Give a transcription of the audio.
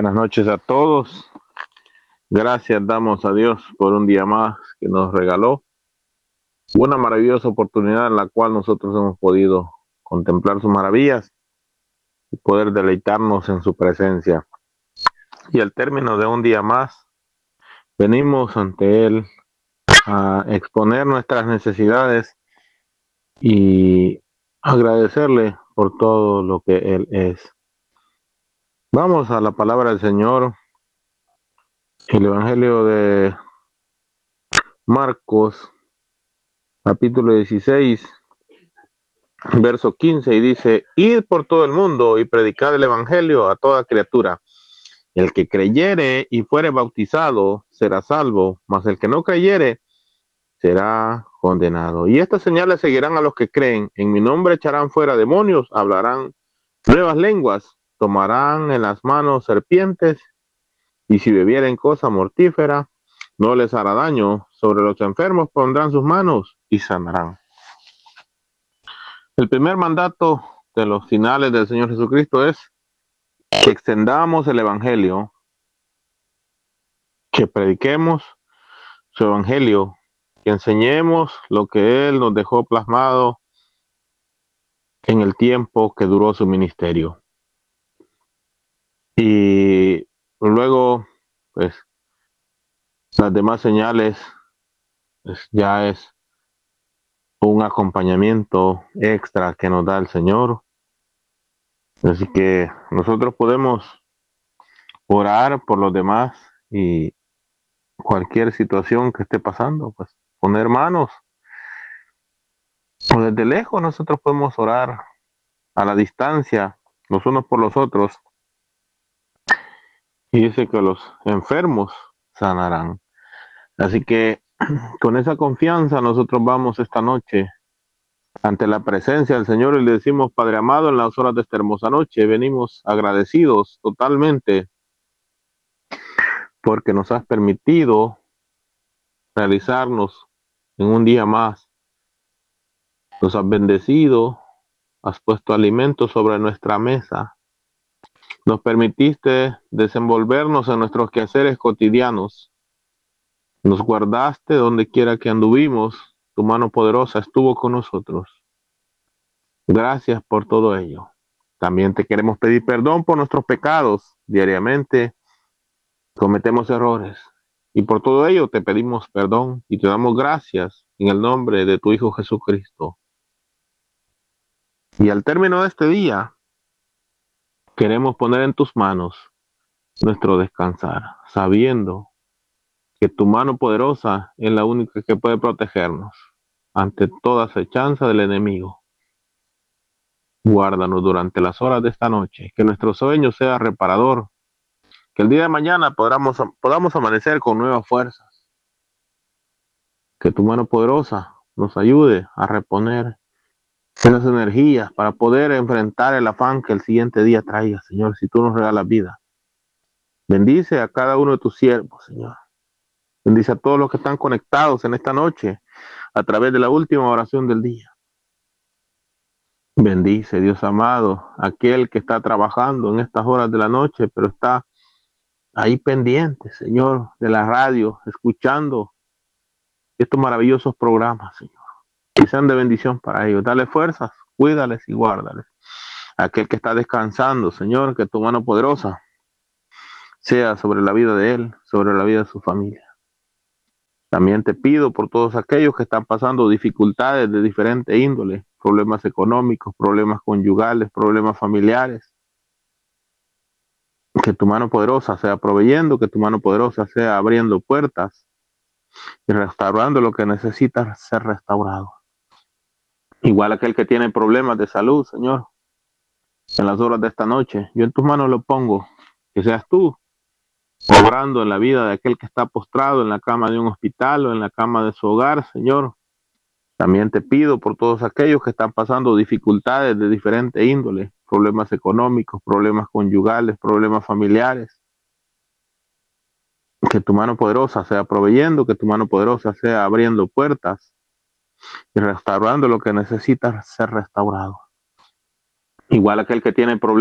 Buenas noches a todos. Gracias damos a Dios por un día más que nos regaló. Una maravillosa oportunidad en la cual nosotros hemos podido contemplar sus maravillas y poder deleitarnos en su presencia. Y al término de un día más, venimos ante Él a exponer nuestras necesidades y agradecerle por todo lo que Él es. Vamos a la palabra del Señor, el Evangelio de Marcos, capítulo 16, verso 15, y dice: id por todo el mundo y predicad el Evangelio a toda criatura. El que creyere y fuere bautizado será salvo, mas el que no creyere será condenado. Y estas señales seguirán a los que creen: en mi nombre echarán fuera demonios, hablarán nuevas lenguas, tomarán en las manos serpientes, y si bebieren cosa mortífera, no les hará daño. Sobre los enfermos pondrán sus manos y sanarán. El primer mandato de los finales del Señor Jesucristo es que extendamos el Evangelio, que prediquemos su Evangelio, que enseñemos lo que Él nos dejó plasmado en el tiempo que duró su ministerio. Y luego, pues, las demás señales, pues, ya es un acompañamiento extra que nos da el Señor. Así que nosotros podemos orar por los demás y cualquier situación que esté pasando, pues poner manos. O desde lejos nosotros podemos orar a la distancia, los unos por los otros. Y dice que los enfermos sanarán. Así que con esa confianza nosotros vamos esta noche ante la presencia del Señor y le decimos: Padre amado, en las horas de esta hermosa noche venimos agradecidos totalmente porque nos has permitido realizarnos en un día más. Nos has bendecido, has puesto alimento sobre nuestra mesa. Nos permitiste desenvolvernos en nuestros quehaceres cotidianos. Nos guardaste donde quiera que anduvimos. Tu mano poderosa estuvo con nosotros. Gracias por todo ello. También te queremos pedir perdón por nuestros pecados. Diariamente cometemos errores. Y por todo ello te pedimos perdón y te damos gracias en el nombre de tu Hijo Jesucristo. Y al término de este día, queremos poner en tus manos nuestro descansar, sabiendo que tu mano poderosa es la única que puede protegernos ante toda acechanza del enemigo. Guárdanos durante las horas de esta noche, que nuestro sueño sea reparador, que el día de mañana podamos amanecer con nuevas fuerzas, que tu mano poderosa nos ayude a reponer esas energías para poder enfrentar el afán que el siguiente día traiga, Señor, si tú nos regalas vida. Bendice a cada uno de tus siervos, Señor. Bendice a todos los que están conectados en esta noche a través de la última oración del día. Bendice, Dios amado, aquel que está trabajando en estas horas de la noche, pero está ahí pendiente, Señor, de la radio, escuchando estos maravillosos programas, Señor. Que sean de bendición para ellos. Dale fuerzas, cuídales y guárdales. Aquel que está descansando, Señor, que tu mano poderosa sea sobre la vida de él, sobre la vida de su familia. También te pido por todos aquellos que están pasando dificultades de diferente índole, problemas económicos, problemas conyugales, problemas familiares. Que tu mano poderosa sea proveyendo, que tu mano poderosa sea abriendo puertas y restaurando lo que necesita ser restaurado. Igual aquel que tiene problemas de salud, Señor, en las horas de esta noche, yo en tus manos lo pongo, que seas tú obrando en la vida de aquel que está postrado en la cama de un hospital o en la cama de su hogar, Señor. También te pido por todos aquellos que están pasando dificultades de diferente índole, problemas económicos, problemas conyugales, problemas familiares. Que tu mano poderosa sea proveyendo, que tu mano poderosa sea abriendo puertas y restaurando lo que necesita ser restaurado. Igual aquel que tiene problemas